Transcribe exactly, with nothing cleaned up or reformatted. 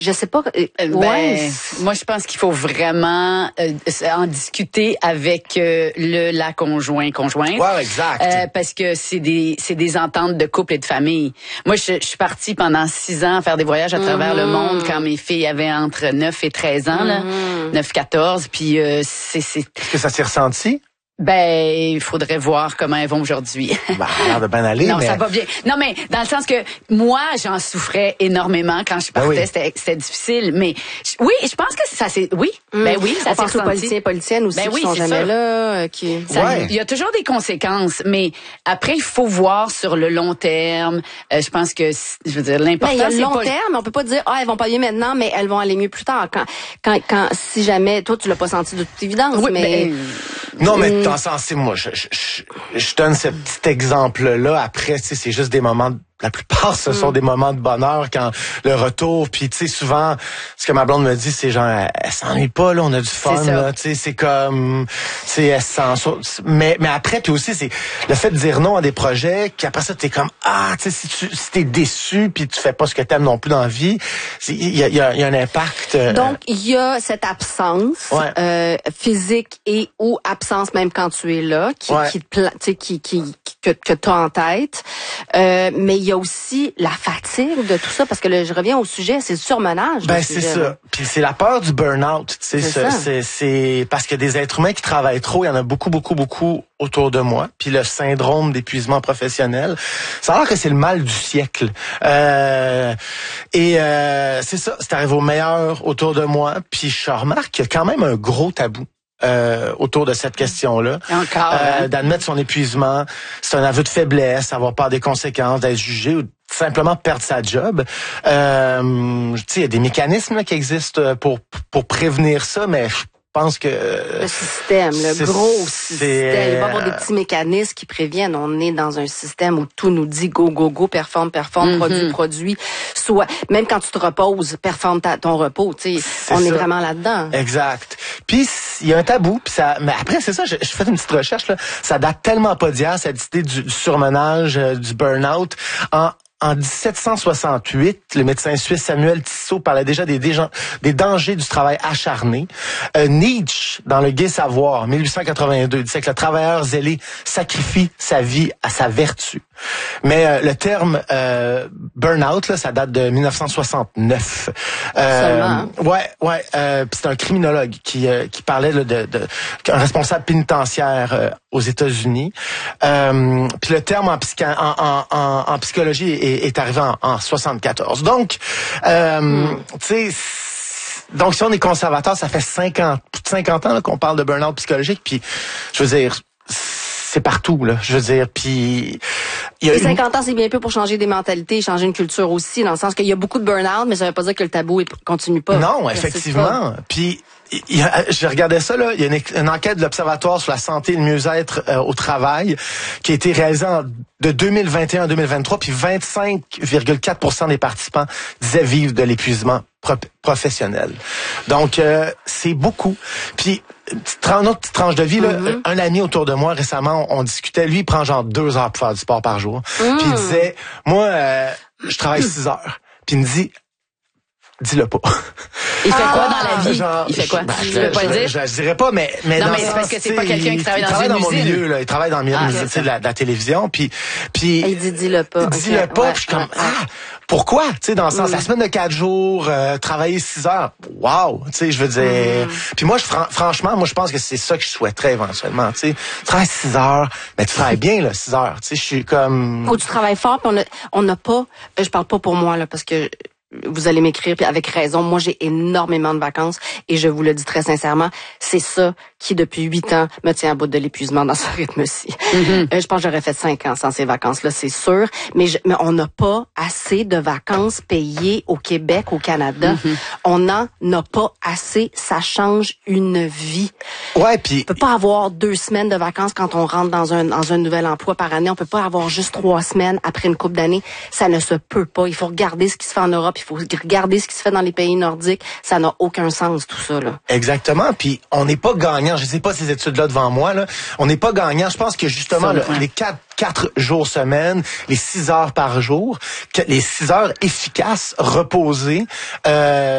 Je sais pas. Euh, Ben, ouais. moi, je pense qu'il faut vraiment euh, en discuter avec euh, le la conjoint conjointe. Ouais, exact. Euh, parce que c'est des c'est des ententes de couple et de famille. Moi, je, je suis partie pendant six ans faire des voyages à travers Mm-hmm. le monde quand mes filles avaient entre neuf et treize ans, là, Mm-hmm. neuf quatorze. Puis euh, c'est c'est Est-ce que ça s'est ressenti? ben, il faudrait voir comment elles vont aujourd'hui. Ben, ça a l'air de bien aller, non, mais... ça va bien. Non, mais dans le sens que moi, j'en souffrais énormément quand je Ben partais. oui. C'était, c'était difficile. Mais je- oui, je pense que ça c'est oui. Mm. Ben oui, ça On s'est pense aux ressenti. politiciens et politiciennes aussi Ben qui oui, sont c'est jamais sûr. là. euh, qui... Ça, Ouais. Il y a toujours des conséquences, mais après il faut voir sur le long terme. Euh, je pense que je veux dire l'important Ben, il y a le c'est long pas terme, on peut pas dire ah elles vont pas bien maintenant, mais elles vont aller mieux plus tard. Quand, quand, quand si jamais toi tu l'as pas senti de toute évidence, oui, mais ben, Non, mais dans le sens, c'est moi, je, je, je, je donne ce petit exemple-là. Après, tu sais, c'est juste des moments... La plupart, ce sont des moments de bonheur quand le retour. Puis, tu sais, souvent, ce que ma blonde me dit, c'est genre, elle, elle s'ennuie pas, là, on a du fun, C'est ça. là. Tu sais, c'est comme... Tu sais, elle s'en sort. Mais, mais après, puis aussi, c'est le fait de dire non à des projets, qu'après ça, t'es comme, ah, tu sais, si tu si t'es déçu, puis tu fais pas ce que t'aimes non plus dans la vie, il y a, y, a, y a un impact... euh, donc il y a cette absence Ouais. euh, physique et ou absence même quand tu es là, qui, Ouais. qui te pla- tu sais, qui, qui, qui que, que tu as en tête. Euh, mais il y a aussi la fatigue de tout ça, parce que là, je reviens au sujet, c'est le surmenage. Ben le c'est sujet, ça. là. Puis c'est la peur du burn-out, tu sais, C'est c'est ça. c'est c'est parce que des êtres humains qui travaillent trop, il y en a beaucoup beaucoup beaucoup autour de moi. Puis le syndrome d'épuisement professionnel, ça a l'air que c'est le mal du siècle. Euh, et euh, c'est ça, c'est arrivé au meilleur autour de moi. Puis je remarque qu'il y a quand même un gros tabou. Euh, autour de cette question-là. Encore, Euh, hein? D'admettre son épuisement, c'est un aveu de faiblesse, avoir peur des conséquences, d'être jugé ou simplement perdre sa job. Euh, tu sais, il y a des mécanismes là, qui existent pour pour prévenir ça, mais je pense que... Le système, le c'est- gros c'est, système. Il va y avoir des euh, petits mécanismes qui préviennent. On est dans un système où tout nous dit go, go, go, performe, performe, Mm-hmm. produit, produit. Soit, même quand tu te reposes, performe ta, ton repos. Tu sais, C'est on est ça. vraiment là-dedans. Exact. Puis il y a un tabou, puis ça. Mais après c'est ça, je, je fais une petite recherche là. Ça date tellement pas d'hier cette idée du, du surmenage, euh, du burn-out. En En dix-sept cent soixante-huit, le médecin suisse Samuel Tissot parlait déjà des, des, des dangers du travail acharné. Euh, Nietzsche, dans Le Gai Savoir, mille huit cent quatre-vingt-deux, disait que le travailleur zélé sacrifie sa vie à sa vertu. Mais euh, le terme euh, burn-out, là, ça date de mille neuf cent soixante-neuf. Euh, Seulement, hein? Ouais, ouais. Euh, puis c'est un criminologue qui euh, qui parlait là, de, de un responsable pénitentiaire euh, aux États-Unis. Euh, puis le terme en, psycha, en, en, en, en psychologie est, est arrivé en, en soixante-quatorze. Donc, euh, Hmm. tu sais. Donc, si on est conservateur, ça fait cinquante, plus de cinquante ans là, qu'on parle de burn-out psychologique. Puis, je veux dire, c'est partout, là. Je veux dire, puis... il y a Et une- cinquante ans, c'est bien peu pour changer des mentalités, changer une culture aussi, dans le sens qu'il y a beaucoup de burn-out, mais ça veut pas dire que le tabou est- continue pas. Non, Persiste effectivement. Puis, il y a, je regardais ça, là. Il y a une, une enquête de l'Observatoire sur la santé et le mieux-être euh, au travail qui a été réalisée en, de deux mille vingt et un à deux mille vingt-trois, puis vingt-cinq virgule quatre pour cent des participants disaient vivre de l'épuisement pro- professionnel. Donc, euh, c'est beaucoup. Puis, une petite tran- une autre petite tranche de vie, là, Mm-hmm. un ami autour de moi, récemment, on, on discutait, lui, il prend genre deux heures pour faire du sport par jour. Mm. Puis il disait, moi, euh, je travaille six heures. Puis il me dit, dis-le pas. Il fait quoi Ah, dans la vie? Genre, Il fait quoi? ben, Tu je, peux pas je, le dire? Je, je dirais pas, mais mais Non, dans mais le c'est sens, parce que c'est tu pas sais, quelqu'un qui il- travaille il dans travaille une dans mon usine. milieu, là. Il travaille dans le milieu Ah, de, c'est tu sais, ça. de la, de la télévision, puis puis Il dit dis-le pas. dis-le Ok, pas. ouais, Puis je suis comme ouais, ouais. ah pourquoi? Tu sais, dans le sens Mm. la semaine de quatre jours, euh, travailler six heures, wow. Tu sais, je veux dire. Mm. Puis moi, je fran- franchement, moi je pense que c'est ça que je souhaiterais éventuellement. Tu sais, tu travailles six heures, mais tu travailles bien là, six heures. Tu sais, je suis comme. Faut que tu travailles fort, puis on a, on n'a pas, je parle pas pour moi, là, parce que vous allez m'écrire, puis avec raison, moi j'ai énormément de vacances, et je vous le dis très sincèrement, c'est ça qui, depuis huit ans, me tient à bout de l'épuisement dans ce rythme-ci. Mm-hmm. Euh, je pense que j'aurais fait cinq ans sans ces vacances-là, c'est sûr, mais, je, mais on n'a pas assez de vacances payées au Québec, au Canada. Mm-hmm. On n'en a pas assez, ça change une vie. Ouais, puis. On peut pas avoir deux semaines de vacances quand on rentre dans un dans un nouvel emploi par année. On peut pas avoir juste trois semaines après une couple d'années. Ça ne se peut pas. Il faut regarder ce qui se fait en Europe. Il faut regarder ce qui se fait dans les pays nordiques. Ça n'a aucun sens, tout ça, là. Exactement. Puis on n'est pas gagnant. Je sais pas ces études-là devant moi. Là. On n'est pas gagnant. Je pense que justement Ça, le- ouais. les quatre quatre jours semaine, les six heures par jour, que- les six heures efficaces, reposées. Euh,